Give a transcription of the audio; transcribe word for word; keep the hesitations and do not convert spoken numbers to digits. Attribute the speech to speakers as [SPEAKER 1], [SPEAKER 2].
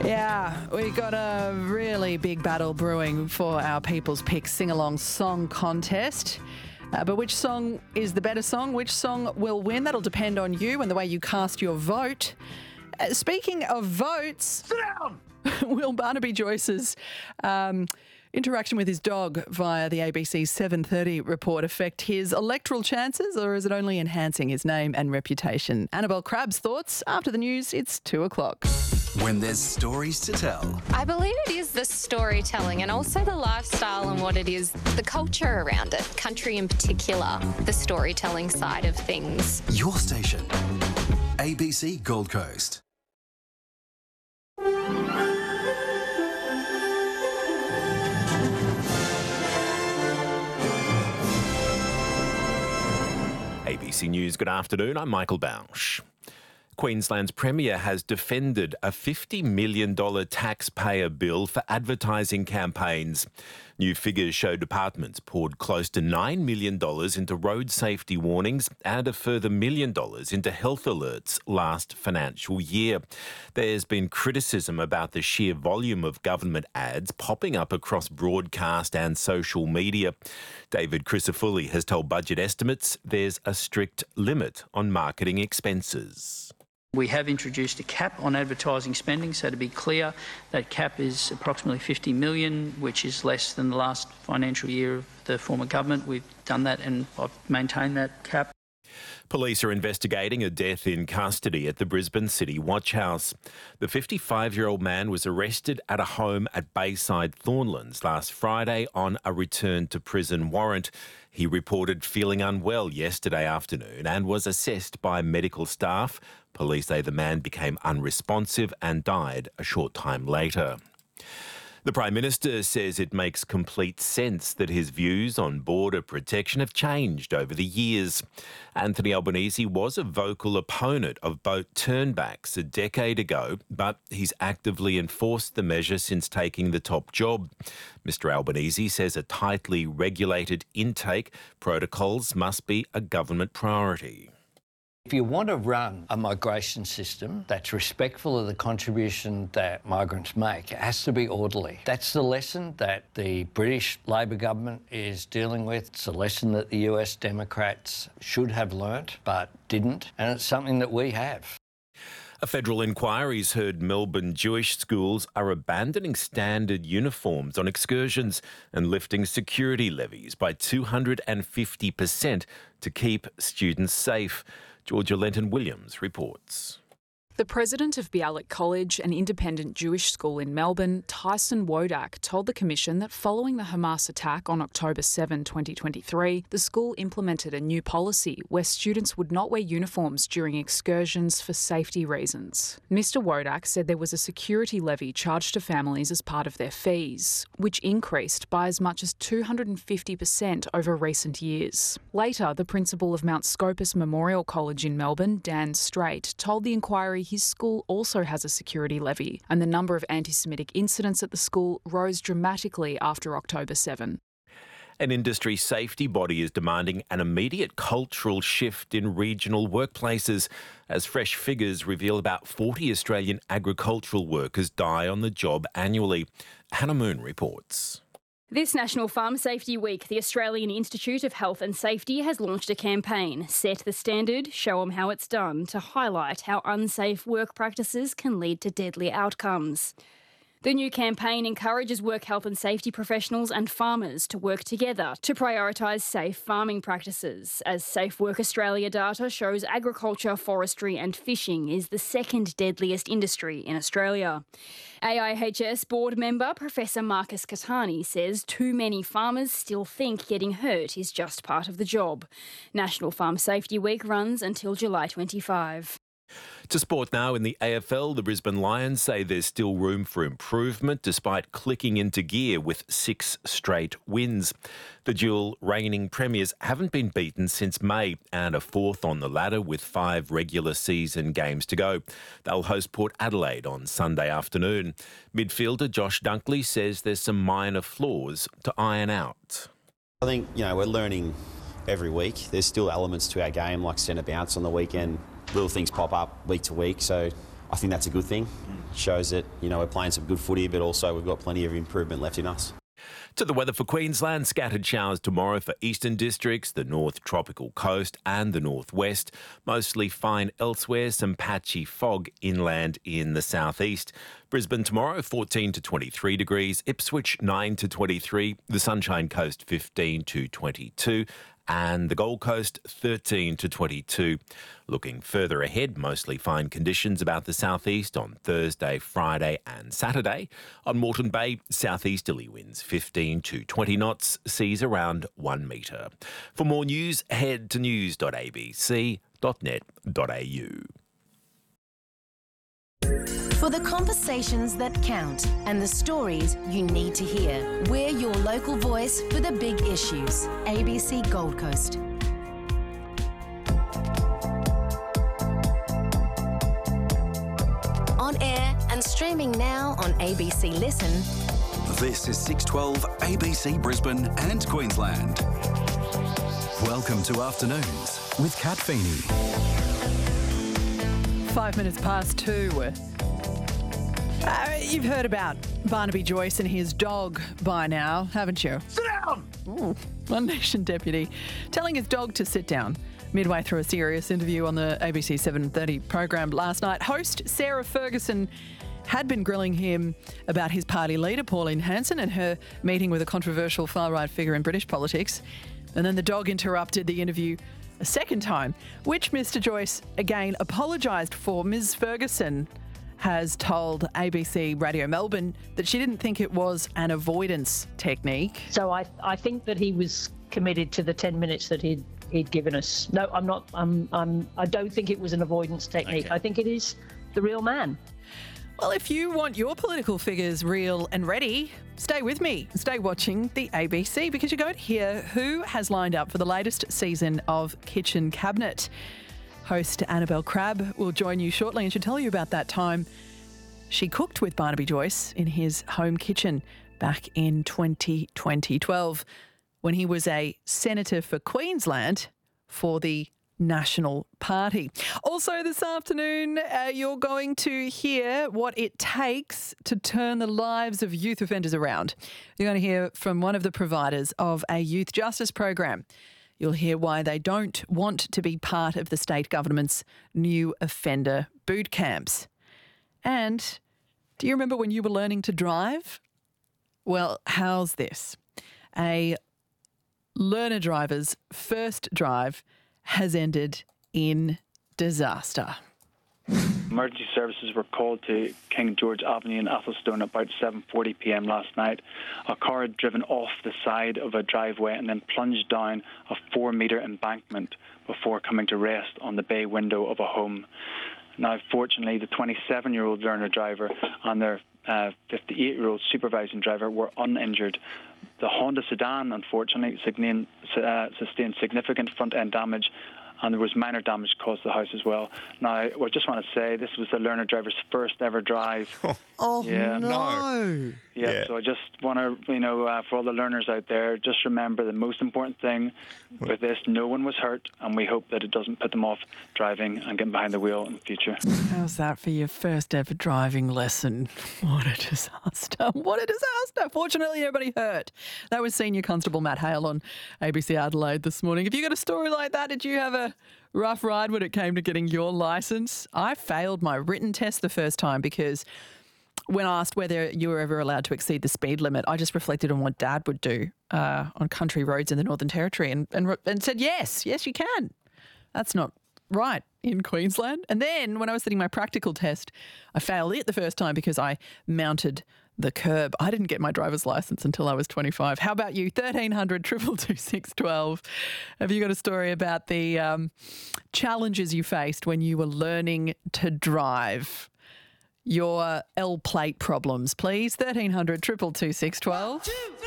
[SPEAKER 1] Yeah, we got a really big battle brewing for our People's Pick Sing-Along Song Contest. Uh, but which song is the better song? Which song will win? That'll depend on you and the way you cast your vote. Uh, speaking of votes...
[SPEAKER 2] Sit down!
[SPEAKER 1] Will Barnaby Joyce's um, interaction with his dog via the A B C seven thirty report affect his electoral chances, or is it only enhancing his name and reputation? Annabelle Crabb's thoughts after the news. It's two o'clock.
[SPEAKER 3] When there's stories to tell.
[SPEAKER 4] I believe it is the storytelling and also the lifestyle and what it is, the culture around it, country in particular, the storytelling side of things.
[SPEAKER 3] Your station, A B C Gold Coast.
[SPEAKER 5] A B C News, good afternoon. I'm Michael Bausch. Queensland's Premier has defended a fifty million dollars taxpayer bill for advertising campaigns. New figures show departments poured close to nine million dollars into road safety warnings and a further million dollars into health alerts last financial year. There's been criticism about the sheer volume of government ads popping up across broadcast and social media. David Crisafulli has told Budget Estimates there's a strict limit on marketing expenses.
[SPEAKER 6] We have introduced a cap on advertising spending, so to be clear, that cap is approximately fifty million dollars, which is less than the last financial year of the former government. We've done that and I've maintained that cap.
[SPEAKER 5] Police are investigating a death in custody at the Brisbane City Watch House. The fifty-five-year-old man was arrested at a home at Bayside Thornlands last Friday on a return to prison warrant. He reported feeling unwell yesterday afternoon and was assessed by medical staff. Police say the man became unresponsive and died a short time later. The Prime Minister says it makes complete sense that his views on border protection have changed over the years. Anthony Albanese was a vocal opponent of boat turnbacks a decade ago, but he's actively enforced the measure since taking the top job. Mister Albanese says a tightly regulated intake protocols must be a government priority.
[SPEAKER 7] If you want to run a migration system that's respectful of the contribution that migrants make, it has to be orderly. That's the lesson that the British Labor government is dealing with. It's a lesson that the U S Democrats should have learnt but didn't, and it's something that we have.
[SPEAKER 5] A federal inquiry's heard Melbourne Jewish schools are abandoning standard uniforms on excursions and lifting security levies by two hundred fifty percent to keep students safe. Georgia Lenton-Williams reports.
[SPEAKER 8] The president of Bialik College, an independent Jewish school in Melbourne, Tyson Wodak, told the Commission that following the Hamas attack on October seventh, twenty twenty-three, the school implemented a new policy where students would not wear uniforms during excursions for safety reasons. Mister Wodak said there was a security levy charged to families as part of their fees, which increased by as much as two hundred fifty percent over recent years. Later, the principal of Mount Scopus Memorial College in Melbourne, Dan Straight, told the inquiry his school also has a security levy, and the number of anti-Semitic incidents at the school rose dramatically after October seventh.
[SPEAKER 5] An industry safety body is demanding an immediate cultural shift in regional workplaces as fresh figures reveal about forty Australian agricultural workers die on the job annually. Hannah Moon reports.
[SPEAKER 9] This National Farm Safety Week, the Australian Institute of Health and Safety has launched a campaign, Set the Standard, Show 'em How It's Done, to highlight how unsafe work practices can lead to deadly outcomes. The new campaign encourages work health and safety professionals and farmers to work together to prioritise safe farming practices, as Safe Work Australia data shows agriculture, forestry and fishing is the second deadliest industry in Australia. A I H S board member Professor Marcus Catani says too many farmers still think getting hurt is just part of the job. National Farm Safety Week runs until July twenty-fifth.
[SPEAKER 5] To sport now, in the A F L, the Brisbane Lions say there's still room for improvement despite clicking into gear with six straight wins. The dual reigning premiers haven't been beaten since May and are fourth on the ladder with five regular season games to go. They'll host Port Adelaide on Sunday afternoon. Midfielder Josh Dunkley says there's some minor flaws to iron out.
[SPEAKER 10] I think, you know, we're learning every week. There's still elements to our game like centre bounce on the weekend. Little things pop up week to week, so I think that's a good thing. Shows that, you know, we're playing some good footy, but also we've got plenty of improvement left in us.
[SPEAKER 5] To the weather for Queensland, scattered showers tomorrow for eastern districts, the north tropical coast and the northwest. Mostly fine elsewhere, some patchy fog inland in the southeast. Brisbane tomorrow, fourteen to twenty-three degrees. Ipswich, nine to twenty-three. The Sunshine Coast, fifteen to twenty-two. And the Gold Coast, thirteen to twenty-two. Looking further ahead, mostly fine conditions about the southeast on Thursday, Friday and Saturday. On Moreton Bay, southeasterly winds fifteen to twenty knots, seas around one metre. For more news, head to news dot a b c dot net dot a u.
[SPEAKER 2] For the conversations that count and the stories you need to hear, we're your local voice for the big issues. A B C Gold Coast. On air and streaming now on A B C Listen.
[SPEAKER 3] This is six twelve A B C Brisbane and Queensland. Welcome to Afternoons with Kat Feeney.
[SPEAKER 1] Five minutes past two. Uh, you've heard about Barnaby Joyce and his dog by now, haven't you?
[SPEAKER 11] Sit down!
[SPEAKER 1] Ooh, One Nation deputy telling his dog to sit down midway through a serious interview on the A B C seven thirty program last night. Host Sarah Ferguson had been grilling him about his party leader, Pauline Hanson, and her meeting with a controversial far-right figure in British politics. And then the dog interrupted the interview a second time, which Mister Joyce again apologised for. Miz Ferguson has told A B C Radio Melbourne that she didn't think it was an avoidance technique.
[SPEAKER 11] So I, I think that he was committed to the ten minutes that he'd he'd given us. No, I'm not. I'm. I'm. I don't think it was an avoidance technique.
[SPEAKER 5] Okay.
[SPEAKER 11] I think it is the real man.
[SPEAKER 1] Well, if you want your political figures real and ready, stay with me. Stay watching the A B C because you're going to hear who has lined up for the latest season of Kitchen Cabinet. Host Annabelle Crabb will join you shortly and she'll tell you about that time she cooked with Barnaby Joyce in his home kitchen back in twenty twelve when he was a senator for Queensland for the National Party. Also this afternoon, uh, you're going to hear what it takes to turn the lives of youth offenders around. You're going to hear from one of the providers of a youth justice program. You'll hear why they don't want to be part of the state government's new offender boot camps. And do you remember when you were learning to drive? Well, how's this? A learner driver's first drive has ended in disaster.
[SPEAKER 12] Emergency services were called to King George Avenue in Athelstone at about seven forty p m last night. A car had driven off the side of a driveway and then plunged down a four-metre embankment before coming to rest on the bay window of a home. Now, fortunately, the twenty-seven-year-old learner driver and their uh, fifty-eight-year-old supervising driver were uninjured. The Honda sedan, unfortunately, sustained, uh, sustained significant front-end damage, and there was minor damage caused to the house as well. Now, I just want to say this was the learner driver's first ever drive.
[SPEAKER 13] Oh,
[SPEAKER 12] yeah.
[SPEAKER 13] no.
[SPEAKER 12] Yeah,
[SPEAKER 13] Yeah.
[SPEAKER 12] so I just want to, you know, uh, for all the learners out there, just remember the most important thing with this, no one was hurt, and we hope that it doesn't put them off driving and getting behind the wheel in the future.
[SPEAKER 1] How's that for your first ever driving lesson? What a disaster. What a disaster. Fortunately, nobody hurt. That was Senior Constable Matt Hale on A B C Adelaide this morning. Have you got a story like that? Did you have a rough ride when it came to getting your licence? I failed my written test the first time because when asked whether you were ever allowed to exceed the speed limit, I just reflected on what Dad would do uh, on country roads in the Northern Territory and, and and said, yes, yes, you can. That's not right in Queensland. And then when I was sitting my practical test, I failed it the first time because I mounted the curb. I didn't get my driver's licence until I was twenty-five. How about you? thirteen hundred, two two two, six one two. Have you got a story about the um, challenges you faced when you were learning to drive? Your L plate problems, please. thirteen hundred, two two two, six one two.